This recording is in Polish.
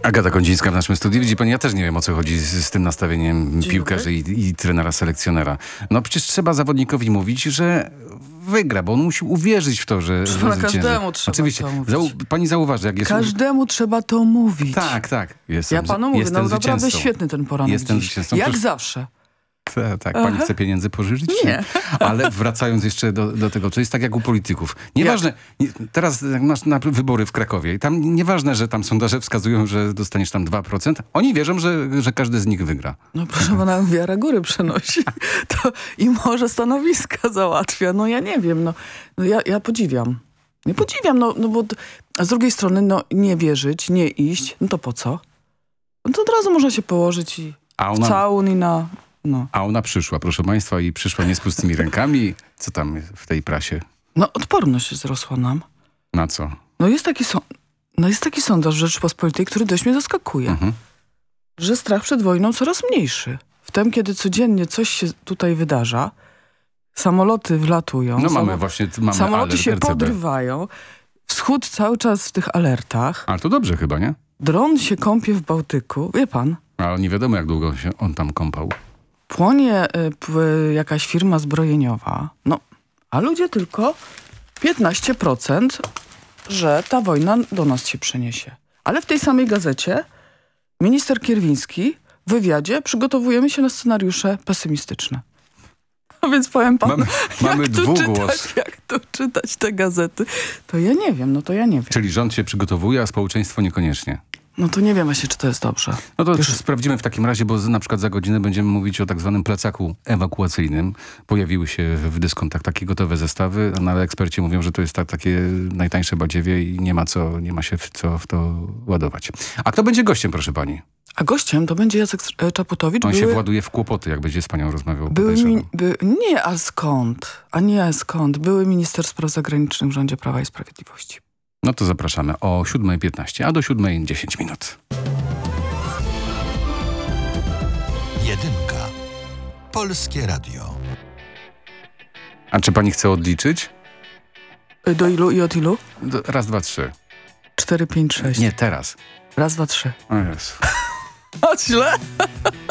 Agata Kondzińska w naszym studiu. Widzi pani, ja też nie wiem, o co chodzi z tym nastawieniem piłkarzy i trenera, selekcjonera. No przecież trzeba zawodnikowi mówić, że wygra, bo on musi uwierzyć w to, że Każdemu trzeba Oczywiście. to mówić. Pani zauważy, jak jest... Każdemu trzeba to mówić. Tak. Ja panu mówię, no naprawdę świetny ten poranek Jestem dziś. zwycięzcą. Jak zawsze. Tak, pani chce pieniędzy pożyczyć? Nie. Ale wracając jeszcze do tego, to jest tak jak u polityków. Nieważne, teraz jak masz na wybory w Krakowie i tam nieważne, że tam sondaże wskazują, że dostaniesz tam 2%, oni wierzą, że każdy z nich wygra. No proszę pana, wiara góry przenosi. To i może stanowiska załatwia. No ja nie wiem, ja podziwiam. Nie podziwiam, no bo a z drugiej strony, nie wierzyć, nie iść, no to po co? No to od razu można się położyć i w całun i na... No. A ona przyszła, proszę państwa, i przyszła nie z pustymi rękami. Co tam w tej prasie? No odporność wzrosła nam. Na co? Jest taki sondaż w Rzeczypospolitej, który dość mnie zaskakuje. Że strach przed wojną coraz mniejszy. Wtem, kiedy codziennie coś się tutaj wydarza, samoloty wlatują. No mamy samoloty alert się RCB. podrywają. Wschód cały czas w tych alertach. Ale to dobrze chyba, nie? Dron się kąpie w Bałtyku. Wie pan? Ale nie wiadomo, jak długo się on tam kąpał. Płonie jakaś firma zbrojeniowa. No, a ludzie tylko 15%, że ta wojna do nas się przeniesie. Ale w tej samej gazecie minister Kierwiński w wywiadzie przygotowujemy się na scenariusze pesymistyczne. No więc powiem panu, mamy dwugłos. Jak tu czytać te gazety, to ja nie wiem, Czyli rząd się przygotowuje, a społeczeństwo niekoniecznie. No to nie wiem właśnie, czy to jest dobrze. No to sprawdzimy w takim razie, bo na przykład za godzinę będziemy mówić o tak zwanym plecaku ewakuacyjnym. Pojawiły się w dyskontach takie gotowe zestawy, ale eksperci mówią, że to jest takie najtańsze badziewie i nie ma się w to ładować. A kto będzie gościem, proszę pani? A gościem to będzie Jacek Czaputowicz. On się właduje w kłopoty, jak będzie z panią rozmawiał. Skąd? Były minister spraw zagranicznych w rządzie Prawa i Sprawiedliwości. No to zapraszamy o 7:15, a do 7:10 minut. Jedynka. Polskie Radio. A czy pani chce odliczyć? Do ilu i od ilu? Raz, dwa, trzy. 4, 5, 6. Nie, teraz. Raz, dwa, trzy. O Jezu. A źle?